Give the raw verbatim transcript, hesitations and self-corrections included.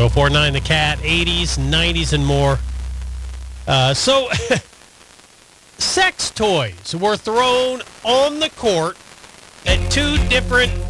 oh four nine The Cat, eighties, nineties, and more. Uh, so, sex toys were thrown on the court at two different